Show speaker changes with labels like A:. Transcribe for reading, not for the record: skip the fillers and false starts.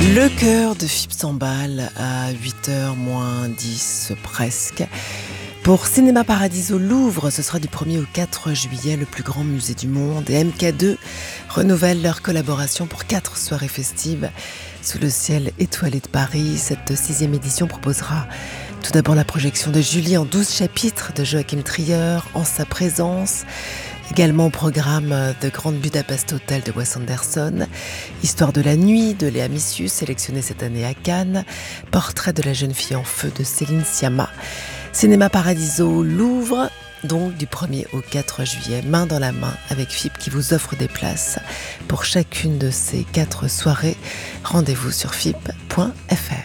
A: Le cœur de Philippe s'emballe à 8h moins 10 presque. Pour Cinéma Paradiso Louvre, ce sera du 1er au 4 juillet, le plus grand musée du monde. Et MK2 renouvelle leur collaboration pour 4 soirées festives sous le ciel étoilé de Paris. Cette 6e édition proposera tout d'abord la projection de Julie en 12 chapitres de Joachim Trier en sa présence. Également au programme de Grand Budapest Hotel de Wes Anderson, Histoire de la nuit de Léa Missius, sélectionnée cette année à Cannes, Portrait de la jeune fille en feu de Céline Sciamma. Cinéma Paradiso Louvre, donc du 1er au 4 juillet, main dans la main avec FIP qui vous offre des places pour chacune de ces 4 soirées. Rendez-vous sur fip.fr.